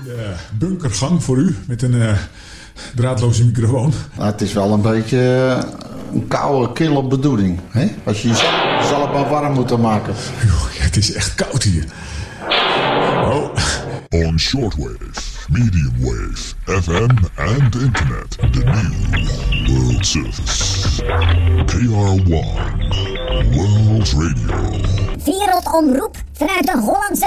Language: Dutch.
De bunkergang voor u met een draadloze microfoon. Nou, het is wel een beetje een koude, kille bedoeling. Hè? Als je jezelf maar warm moet maken. Het is echt koud hier. Oh. On shortwave, medium wave, FM and internet. The new world service. KR1 World Radio. Wereldomroep vanuit de Hollandse